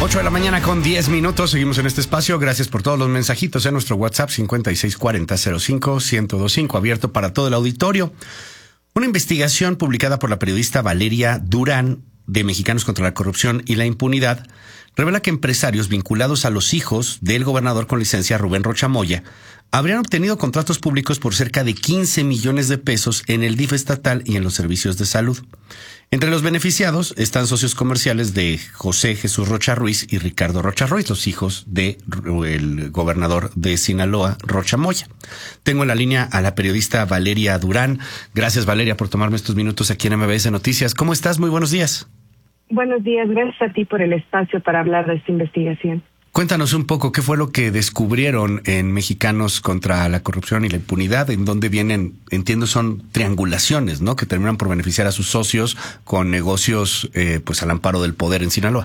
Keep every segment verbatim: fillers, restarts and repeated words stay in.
ocho de la mañana con diez minutos. Seguimos en este espacio. Gracias por todos los mensajitos en nuestro WhatsApp cincuenta y seis cuarenta cero cinco ciento veinticinco, abierto para todo el auditorio. Una investigación publicada por la periodista Valeria Durán de Mexicanos contra la Corrupción y la Impunidad revela que empresarios vinculados a los hijos del gobernador con licencia Rubén Rocha Moya habrían obtenido contratos públicos por cerca de quince millones de pesos en el D I F estatal y en los servicios de salud. Entre los beneficiados están socios comerciales de José Jesús Rocha Ruiz y Ricardo Rocha Ruiz, los hijos del gobernador de Sinaloa, Rocha Moya. Tengo en la línea a la periodista Valeria Durán. Gracias, Valeria, por tomarme estos minutos aquí en M B S Noticias. ¿Cómo estás? Muy buenos días. Buenos días, gracias a ti por el espacio para hablar de esta investigación. Cuéntanos un poco qué fue lo que descubrieron en Mexicanos contra la Corrupción y la Impunidad, en donde vienen, entiendo, son triangulaciones, ¿no? Que terminan por beneficiar a sus socios con negocios, eh, pues al amparo del poder en Sinaloa.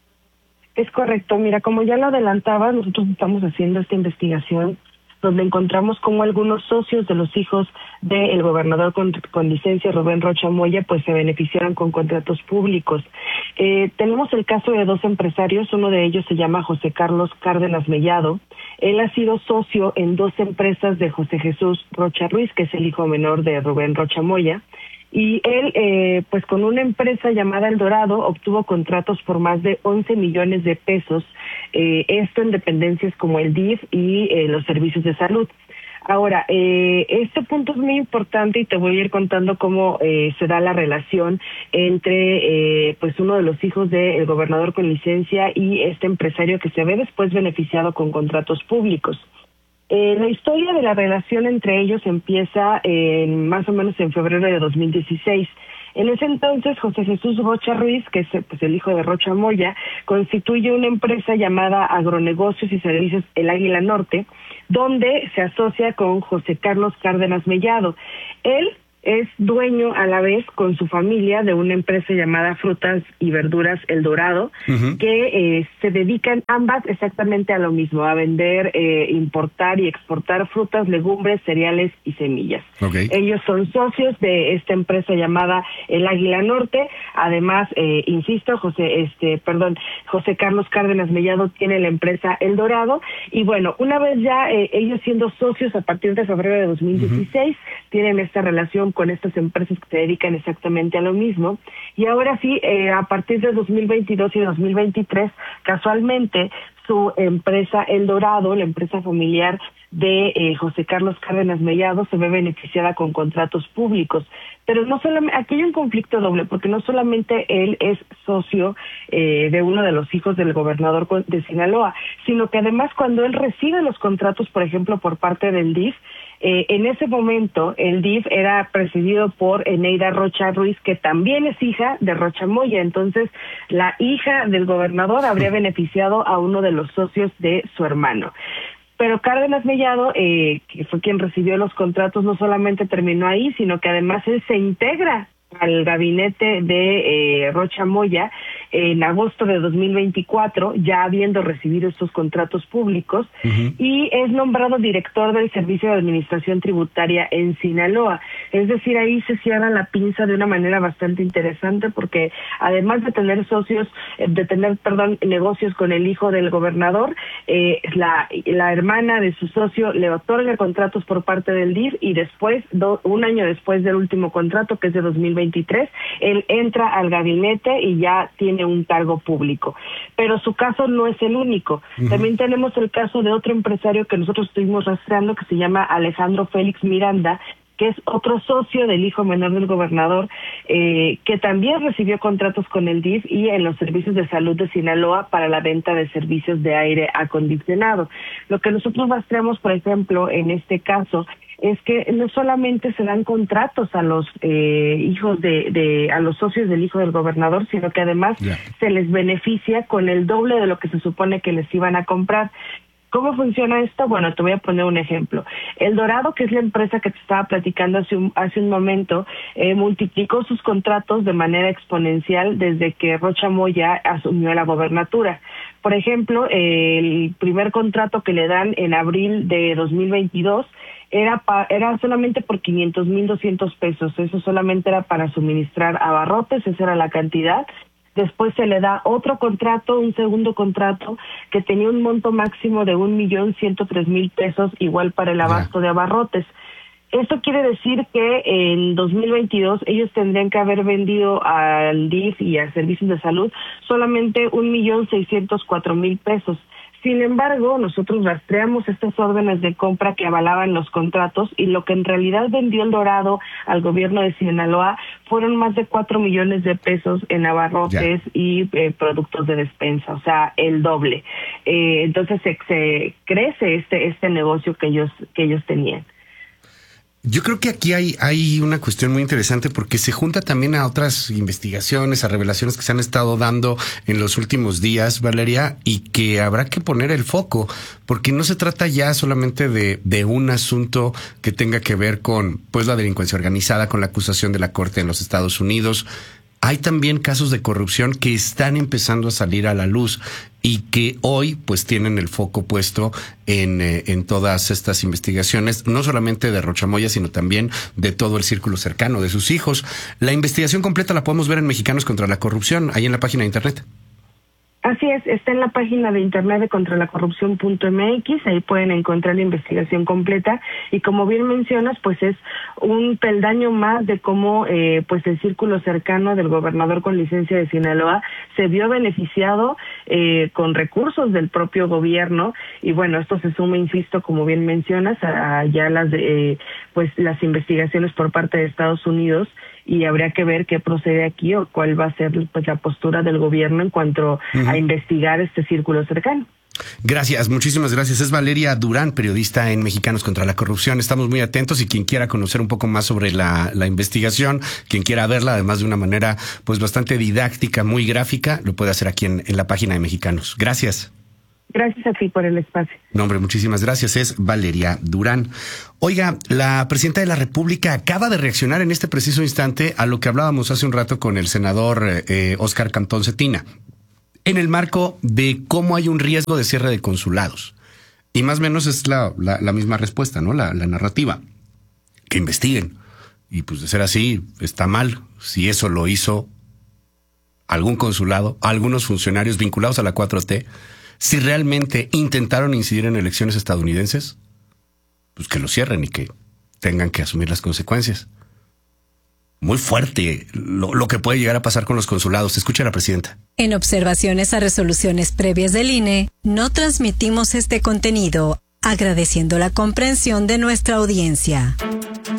Es correcto. Mira, como ya lo adelantaba, nosotros estamos haciendo esta investigación donde encontramos como algunos socios de los hijos del gobernador con, con licencia, Rubén Rocha Moya, pues se beneficiaron con contratos públicos. Eh, tenemos el caso de dos empresarios, uno de ellos se llama José Carlos Cárdenas Mellado. Él ha sido socio en dos empresas de José Jesús Rocha Ruiz, que es el hijo menor de Rubén Rocha Moya. Y él, eh, pues con una empresa llamada El Dorado, obtuvo contratos por más de once millones de pesos, eh, esto en dependencias como el D I F y eh, los servicios de salud. Ahora, eh, este punto es muy importante y te voy a ir contando cómo eh, se da la relación entre eh, pues uno de los hijos del gobernador con licencia y este empresario que se ve después beneficiado con contratos públicos. Eh, la historia de la relación entre ellos empieza en, más o menos en febrero de dos mil dieciséis. En ese entonces, José Jesús Rocha Ruiz, que es pues, el hijo de Rocha Moya, constituye una empresa llamada Agronegocios y Servicios El Águila Norte, donde se asocia con José Carlos Cárdenas Mellado. Él es dueño a la vez con su familia de una empresa llamada Frutas y Verduras El Dorado, uh-huh. que eh, se dedican ambas exactamente a lo mismo, a vender, eh, importar y exportar frutas, legumbres, cereales y semillas. Okay. Ellos son socios de esta empresa llamada El Águila Norte. Además, eh, insisto, José, este, perdón, José Carlos Cárdenas Mellado tiene la empresa El Dorado. Y bueno, una vez ya eh, ellos siendo socios a partir de febrero de dos mil dieciséis, uh-huh. tienen esta relación con estas empresas que se dedican exactamente a lo mismo. Y ahora sí, eh, a partir de dos mil veintidós y dos mil veintitrés, casualmente su empresa El Dorado, la empresa familiar de eh, José Carlos Cárdenas Mellado, se ve beneficiada con contratos públicos. Pero no solamente, aquí hay un conflicto doble, porque no solamente él es socio eh, de uno de los hijos del gobernador de Sinaloa, sino que además cuando él recibe los contratos, por ejemplo, por parte del D I F, Eh, en ese momento, el D I F era presidido por Eneida Rocha Ruiz, que también es hija de Rocha Moya. Entonces, la hija del gobernador habría beneficiado a uno de los socios de su hermano. Pero Cárdenas Mellado, eh, que fue quien recibió los contratos, no solamente terminó ahí, sino que además él se integra al gabinete de eh, Rocha Moya en agosto de dos mil veinticuatro, ya habiendo recibido estos contratos públicos, uh-huh. y es nombrado director del Servicio de Administración Tributaria en Sinaloa. Es decir, ahí se cierra la pinza de una manera bastante interesante, porque además de tener socios, de tener, perdón, negocios con el hijo del gobernador, eh, la, la hermana de su socio le otorga contratos por parte del D I F, y después, do, un año después del último contrato, que es de dos mil veintitrés, él entra al gabinete y ya tiene un cargo público. Pero su caso no es el único. Uh-huh. También tenemos el caso de otro empresario que nosotros estuvimos rastreando, que se llama Alejandro Félix Miranda, que es otro socio del hijo menor del gobernador, eh, que también recibió contratos con el D I F y en los servicios de salud de Sinaloa para la venta de servicios de aire acondicionado. Lo que nosotros rastreamos, por ejemplo, en este caso, es que no solamente se dan contratos a los eh, hijos de, de, a los socios del hijo del gobernador, sino que además yeah. se les beneficia con el doble de lo que se supone que les iban a comprar. ¿Cómo funciona esto? Bueno, te voy a poner un ejemplo. El Dorado, que es la empresa que te estaba platicando hace un, hace un momento, eh, multiplicó sus contratos de manera exponencial desde que Rocha Moya asumió la gobernatura. Por ejemplo, eh, el primer contrato que le dan en abril de dos mil veintidós era pa, era solamente por quinientos mil doscientos pesos. Eso solamente era para suministrar abarrotes, esa era la cantidad. Después se le da otro contrato, un segundo contrato, que tenía un monto máximo de un millón ciento tres mil pesos, igual para el abasto de abarrotes. Esto quiere decir que en dos mil veintidós ellos tendrían que haber vendido al D I F y a Servicios de Salud solamente un millón seiscientos cuatro mil pesos. Sin embargo, nosotros rastreamos estas órdenes de compra que avalaban los contratos y lo que en realidad vendió El Dorado al gobierno de Sinaloa fueron más de cuatro millones de pesos en abarrotes yeah. y eh, productos de despensa, o sea, el doble. Eh, entonces se, se crece este este negocio que ellos que ellos tenían. Yo creo que aquí hay, hay una cuestión muy interesante porque se junta también a otras investigaciones, a revelaciones que se han estado dando en los últimos días, Valeria, y que habrá que poner el foco, porque no se trata ya solamente de, de un asunto que tenga que ver con pues la delincuencia organizada, con la acusación de la Corte en los Estados Unidos. Hay también casos de corrupción que están empezando a salir a la luz y que hoy pues tienen el foco puesto en, eh, en todas estas investigaciones, no solamente de Rocha Moya, sino también de todo el círculo cercano de sus hijos. La investigación completa la podemos ver en Mexicanos contra la Corrupción, ahí en la página de internet. Así es, está en la página de internet de contra la corrupción punto m x, ahí pueden encontrar la investigación completa y como bien mencionas, pues es un peldaño más de cómo eh, pues el círculo cercano del gobernador con licencia de Sinaloa se vio beneficiado eh, con recursos del propio gobierno y bueno, esto se suma, insisto, como bien mencionas, a, a ya las eh, pues las investigaciones por parte de Estados Unidos y habría que ver qué procede aquí o cuál va a ser pues la postura del gobierno en cuanto uh-huh. a investigar este círculo cercano. Gracias, muchísimas gracias. Es Valeria Durán, periodista en Mexicanos contra la Corrupción. Estamos muy atentos y quien quiera conocer un poco más sobre la, la investigación, quien quiera verla, además de una manera pues bastante didáctica, muy gráfica, lo puede hacer aquí en, en la página de Mexicanos. Gracias. Gracias a ti por el espacio. No, hombre, muchísimas gracias. Es Valeria Durán. Oiga, la presidenta de la República acaba de reaccionar en este preciso instante a lo que hablábamos hace un rato con el senador eh, Óscar Cantón Cetina, en el marco de cómo hay un riesgo de cierre de consulados. Y más o menos es la, la, la misma respuesta, ¿no? La, la narrativa. Que investiguen. Y pues de ser así, está mal. Si eso lo hizo algún consulado, algunos funcionarios vinculados a la cuatro T, si realmente intentaron incidir en elecciones estadounidenses, pues que lo cierren y que tengan que asumir las consecuencias. Muy fuerte lo, lo que puede llegar a pasar con los consulados. Escucha a la presidenta. En observaciones a resoluciones previas del I N E, no transmitimos este contenido, agradeciendo la comprensión de nuestra audiencia.